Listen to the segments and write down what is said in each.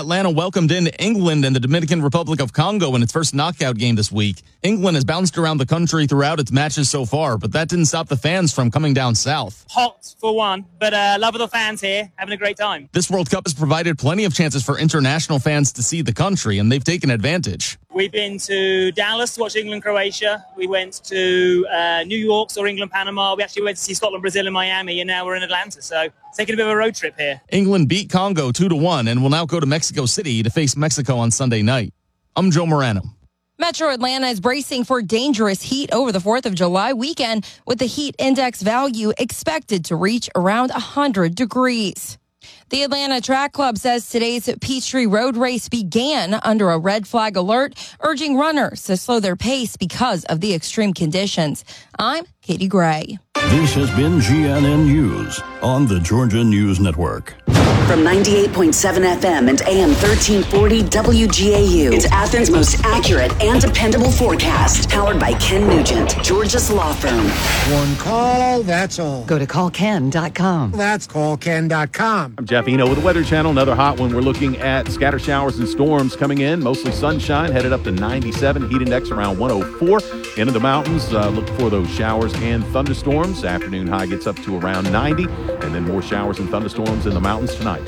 Atlanta welcomed in England and the Dominican Republic of Congo in its first knockout game this week. England has bounced around the country throughout its matches so far, but that didn't stop the fans from coming down south. Hot, for one, but love of the fans here, having a great time. This World Cup has provided plenty of chances for international fans to see the country, and they've taken advantage. We've been to Dallas to watch England-Croatia. We went to New York, saw England-Panama. We actually went to see Scotland-Brazil in Miami, and now we're in Atlanta. So taking a bit of a road trip here. England beat Congo 2-1 and will now go to Mexico City to face Mexico on Sunday night. I'm Joe Morano. Metro Atlanta is bracing for dangerous heat over the 4th of July weekend, with the heat index value expected to reach around 100 degrees. The Atlanta Track Club says today's Peachtree Road Race began under a red flag alert, urging runners to slow their pace because of the extreme conditions. I'm Katie Gray. This has been GNN News on the Georgia News Network. From 98.7 FM and AM 1340 WGAU, it's Athens' most accurate and dependable forecast. Powered by Ken Nugent, Georgia's law firm. One call, that's all. Go to callken.com. That's callken.com. I'm Jeff Eno with the Weather Channel. Another hot one. We're looking at scatter showers and storms coming in. Mostly sunshine, headed up to 97. Heat index around 104. Into the mountains, look for those showers and thunderstorms. Afternoon high gets up to around 90. And then more showers and thunderstorms in the mountains tonight.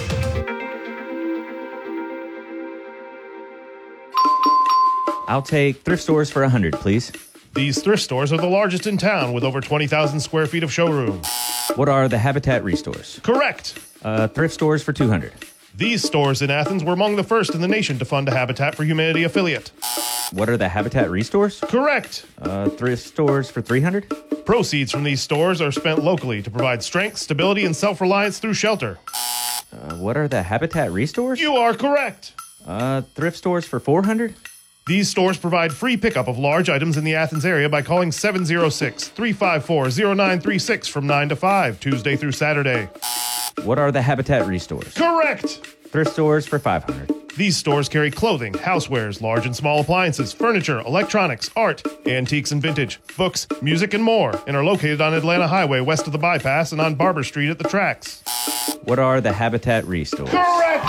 I'll take thrift stores for 100, please. These thrift stores are the largest in town with over 20,000 square feet of showrooms. What are the Habitat restores? Correct. Thrift stores for 200. These stores in Athens were among the first in the nation to fund a Habitat for Humanity affiliate. What are the Habitat restores? Correct. Thrift stores for 300. Proceeds from these stores are spent locally to provide strength, stability, and self-reliance through shelter. What are the Habitat restores? You are correct. Thrift stores for 400. These stores provide free pickup of large items in the Athens area by calling 706-354-0936 from 9 to 5, Tuesday through Saturday. What are the Habitat restores? Correct. Thrift stores for 500. These stores carry clothing, housewares, large and small appliances, furniture, electronics, art, antiques and vintage, books, music, and more, and are located on Atlanta Highway west of the bypass and on Barber Street at the tracks. What are the Habitat restores? Correct!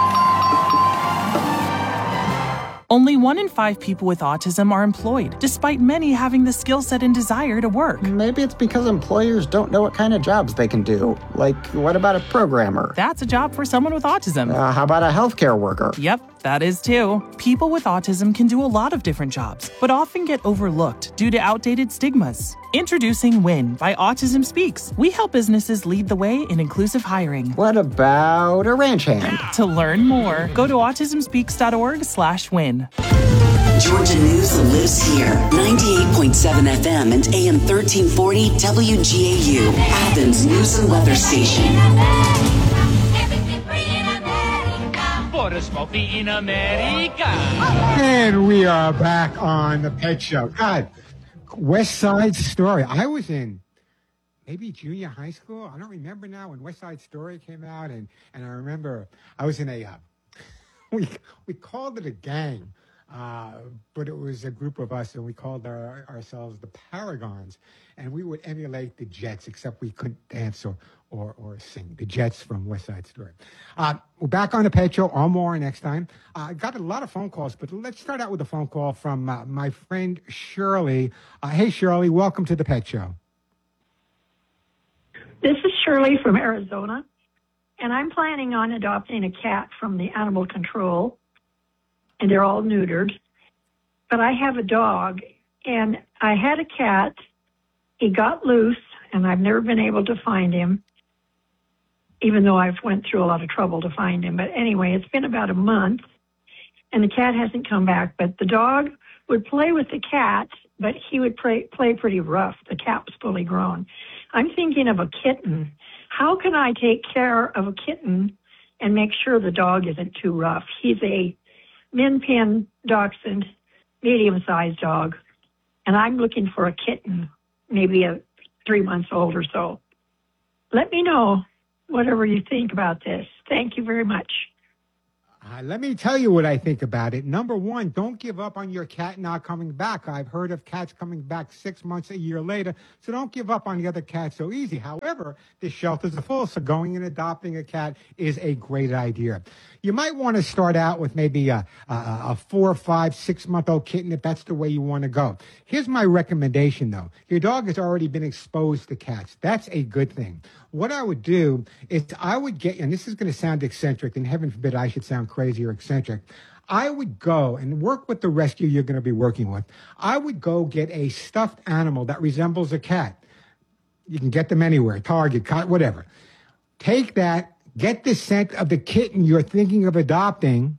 Only 1 in 5 people with autism are employed, despite many having the skill set and desire to work. Maybe it's because employers don't know what kind of jobs they can do. Like, what about a programmer? That's a job for someone with autism. How about a healthcare worker? Yep, that is too. People with autism can do a lot of different jobs, but often get overlooked due to outdated stigmas. Introducing WIN by Autism Speaks. We help businesses lead the way in inclusive hiring. What about a ranch hand? To learn more, go to autismspeaks.org/win. Georgia News lives here. 98.7 FM and AM 1340 WGAU. Athens News and Weather Station. And we are back on the Pet Show. God, West Side Story. I was in maybe junior high school. I don't remember now when West Side Story came out. And I remember I was in a, we called it a gang. But it was a group of us, and we called ourselves the Paragons, and we would emulate the Jets, except we couldn't dance or sing. The Jets from West Side Story. We're back on the Pet Show. All more next time. I got a lot of phone calls, but let's start out with a phone call from my friend Shirley. Hey, Shirley, welcome to the Pet Show. This is Shirley from Arizona, and I'm planning on adopting a cat from the animal control. And they're all neutered. But I have a dog, and I had a cat. He got loose, and I've never been able to find him, even though I've went through a lot of trouble to find him. But anyway, it's been about a month, and the cat hasn't come back. But the dog would play with the cat, but he would play pretty rough. The cat was fully grown. I'm thinking of a kitten. How can I take care of a kitten and make sure the dog isn't too rough? He's a Min Pin Dachshund, medium-sized dog, and I'm looking for a kitten, maybe 3 months old or so. Let me know whatever you think about this. Thank you very much. Let me tell you what I think about it. Number one, don't give up on your cat not coming back. I've heard of cats coming back 6 months, a year later, so don't give up on the other cats so easy. However, the shelters are full, so going and adopting a cat is a great idea. You might want to start out with maybe a 4, 5, 6-month-old kitten if that's the way you want to go. Here's my recommendation, though. Your dog has already been exposed to cats. That's a good thing. What I would do is I would get, and this is going to sound eccentric, and heaven forbid I should sound crazy or eccentric. I would go and work with the rescue you're going to be working with. I would go get a stuffed animal that resembles a cat. You can get them anywhere, Target, whatever. Take that, get the scent of the kitten you're thinking of adopting,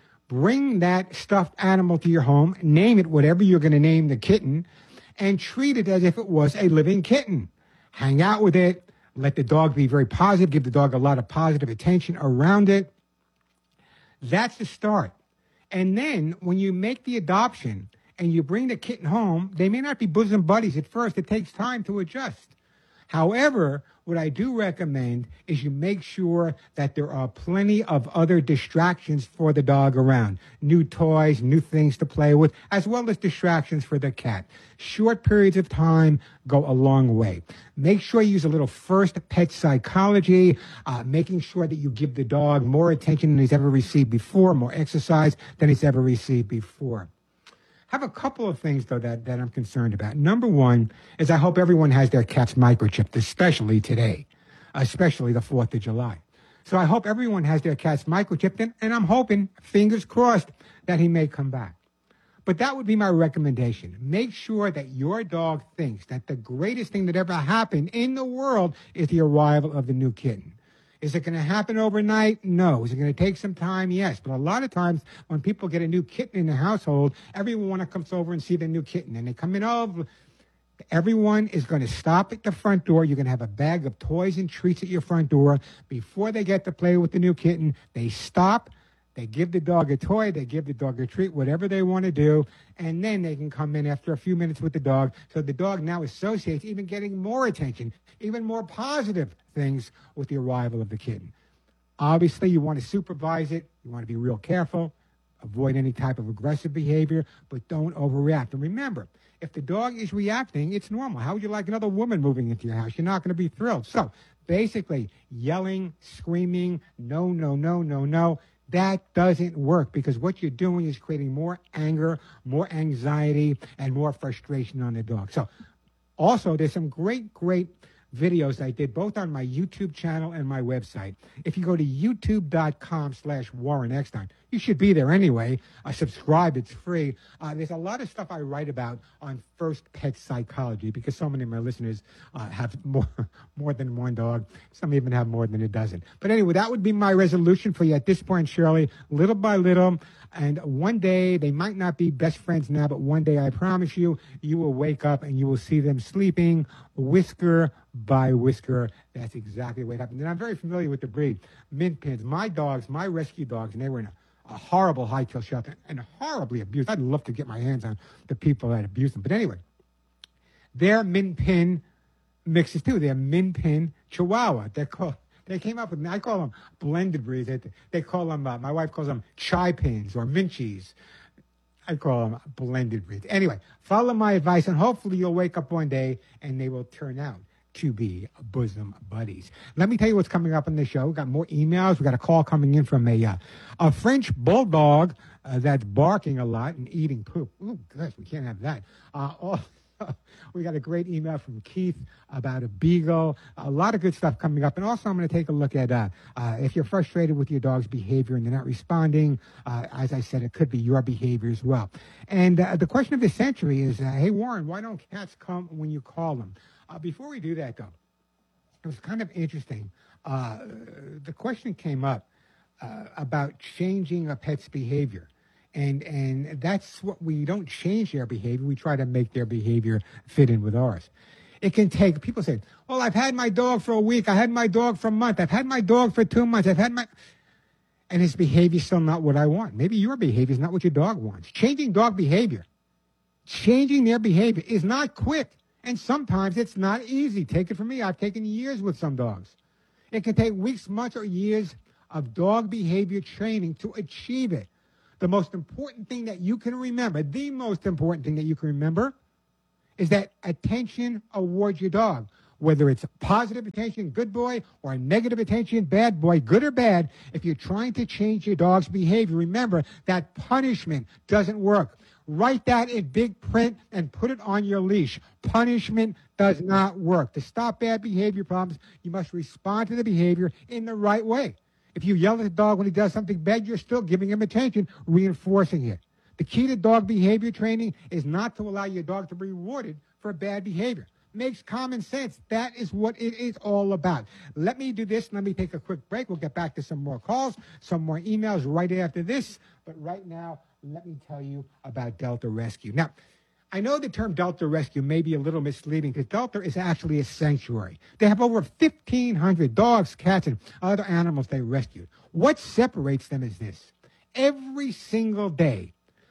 bring that stuffed animal to your home, name it whatever you're going to name the kitten, and treat it as if it was a living kitten. Hang out with it. Let the dog be very positive. Give the dog a lot of positive attention around it. That's the start. And then when you make the adoption and you bring the kitten home, they may not be bosom buddies at first. It takes time to adjust. However, what I do recommend is you make sure that there are plenty of other distractions for the dog around. New toys, new things to play with, as well as distractions for the cat. Short periods of time go a long way. Make sure you use a little first pet psychology, making sure that you give the dog more attention than he's ever received before, more exercise than he's ever received before. Have a couple of things, though, that I'm concerned about. Number one is I hope everyone has their cat's microchipped, especially today, especially the 4th of July. So I hope everyone has their cat's microchipped, and I'm hoping, fingers crossed, that he may come back. But that would be my recommendation. Make sure that your dog thinks that the greatest thing that ever happened in the world is the arrival of the new kitten. Is it going to happen overnight? No. Is it going to take some time? Yes. But a lot of times when people get a new kitten in the household, everyone comes over and see the new kitten. And they come in, everyone is going to stop at the front door. You're going to have a bag of toys and treats at your front door. Before they get to play with the new kitten, they stop. They give the dog a toy, they give the dog a treat, whatever they want to do, and then they can come in after a few minutes with the dog. So the dog now associates even getting more attention, even more positive things with the arrival of the kitten. Obviously, you want to supervise it. You want to be real careful. Avoid any type of aggressive behavior, but don't overreact. And remember, if the dog is reacting, it's normal. How would you like another woman moving into your house? You're not going to be thrilled. So basically, yelling, screaming, no, no, no, no, no, that doesn't work because what you're doing is creating more anger, more anxiety, and more frustration on the dog. So also, there's some great videos I did both on my YouTube channel and my website. If you go to youtube.com/Warren Eckstein, you should be there anyway. Subscribe, it's free. There's a lot of stuff I write about on first pet psychology because so many of my listeners have more than one dog. Some even have more than a dozen. But anyway, that would be my resolution for you at this point, Shirley, little by little. And one day, they might not be best friends now, but one day, I promise you, you will wake up and you will see them sleeping whisker by whisker. That's exactly what happened. And I'm very familiar with the breed. Mint Pins. My dogs, my rescue dogs, and they were in a horrible high-kill shelter and horribly abused. I'd love to get my hands on the people that abused them. But anyway, they're Mint Pin mixes too. They're Mint Pin Chihuahua. They came up with, I call them blended breeds. They call them, my wife calls them chai pins or minchies. I call them blended breeds. Anyway, follow my advice and hopefully you'll wake up one day and they will turn out to be bosom buddies. Let me tell you what's coming up on the show. We've got more emails. We got a call coming in from a French bulldog that's barking a lot and eating poop. Oh, gosh, we can't have that. We got a great email from Keith about a beagle. A lot of good stuff coming up. And also, I'm going to take a look at if you're frustrated with your dog's behavior and they're not responding. As I said, it could be your behavior as well. And the question of the century is, hey, Warren, why don't cats come when you call them? Before we do that, though, it was kind of interesting. The question came up about changing a pet's behavior. And that's what we don't change their behavior. We try to make their behavior fit in with ours. It can take, people say, well, I've had my dog for a week. I had my dog for a month. I've had my dog for 2 months. And his behavior is still not what I want. Maybe your behavior is not what your dog wants. Changing dog behavior, changing their behavior is not quick. And sometimes it's not easy. Take it from me. I've taken years with some dogs. It can take weeks, months, or years of dog behavior training to achieve it. The most important thing that you can remember, the most important thing that you can remember, is that attention awards your dog. Whether it's positive attention, good boy, or negative attention, bad boy, good or bad, if you're trying to change your dog's behavior, remember that punishment doesn't work. Write that in big print and put it on your leash. Punishment does not work. To stop bad behavior problems, you must respond to the behavior in the right way. If you yell at the dog when he does something bad, you're still giving him attention, reinforcing it. The key to dog behavior training is not to allow your dog to be rewarded for bad behavior. Makes common sense. That is what it is all about. Let me do this. Let me take a quick break. We'll get back to some more calls, some more emails right after this. But right now, let me tell you about Delta Rescue. Now, I know the term Delta Rescue may be a little misleading because Delta is actually a sanctuary. They have over 1,500 dogs, cats, and other animals they rescued. What separates them is this. Every single day,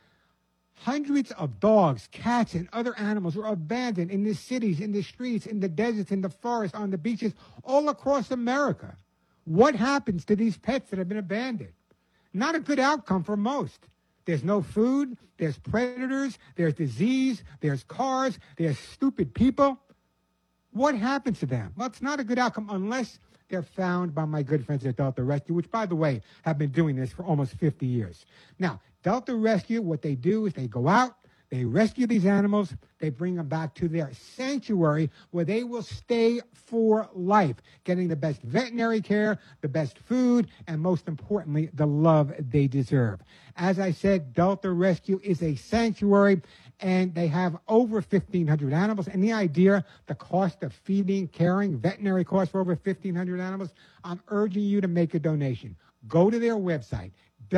hundreds of dogs, cats, and other animals are abandoned in the cities, in the streets, in the deserts, in the forests, on the beaches, all across America. What happens to these pets that have been abandoned? Not a good outcome for most. There's no food, there's predators, there's disease, there's cars, there's stupid people. What happens to them? Well, it's not a good outcome unless they're found by my good friends at Delta Rescue, which, by the way, have been doing this for almost 50 years. Now, Delta Rescue, what they do is they go out, they rescue these animals, they bring them back to their sanctuary where they will stay for life, getting the best veterinary care, the best food, and most importantly, the love they deserve. As I said, Delta Rescue is a sanctuary, and they have over 1,500 animals. And the idea, the cost of feeding, caring, veterinary costs for over 1,500 animals, I'm urging you to make a donation. Go to their website,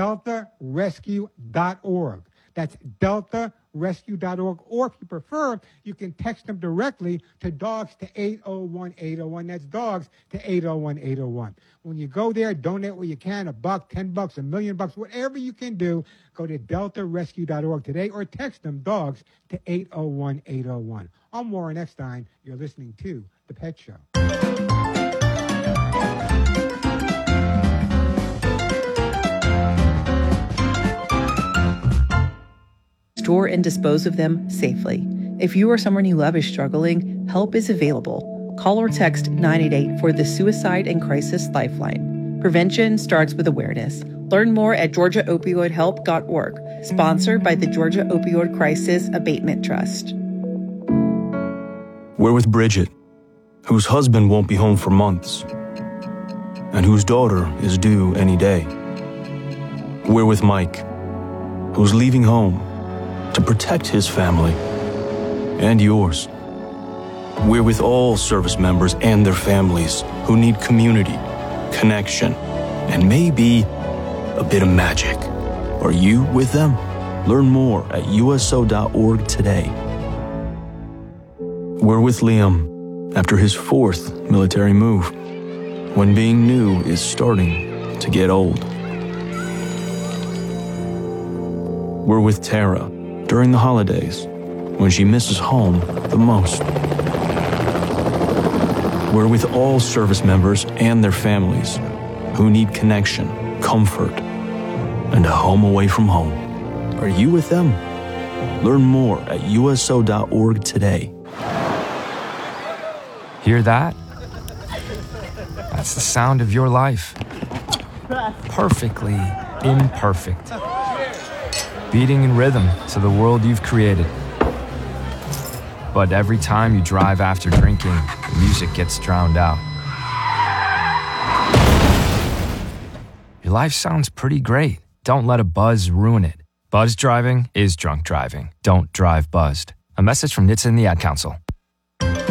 deltarescue.org. That's deltarescue.org. Or if you prefer, you can text them directly to dogs to 801-801. That's dogs to 801-801. When you go there, donate what you can, $1, $10, $1 million, whatever you can do. Go to deltarescue.org today or text them dogs to 801-801. I'm Warren Eckstein. You're listening to The Pet Show. Store and dispose of them safely. If you or someone you love is struggling, help is available. Call or text 988 for the Suicide and Crisis Lifeline. Prevention starts with awareness. Learn more at GeorgiaOpioidHelp.org, sponsored by the Georgia Opioid Crisis Abatement Trust. We're with Bridget, whose husband won't be home for months, and whose daughter is due any day. We're with Mike, who's leaving home to protect his family and yours. We're with all service members and their families who need community, connection, and maybe a bit of magic. Are you with them? Learn more at USO.org today. We're with Liam after his 4th military move, when being new is starting to get old. We're with Tara during the holidays, when she misses home the most. We're with all service members and their families who need connection, comfort, and a home away from home. Are you with them? Learn more at USO.org today. Hear that? That's the sound of your life. Perfectly imperfect. Beating in rhythm to the world you've created. But every time you drive after drinking, the music gets drowned out. Your life sounds pretty great. Don't let a buzz ruin it. Buzz driving is drunk driving. Don't drive buzzed. A message from NHTSA and the Ad Council.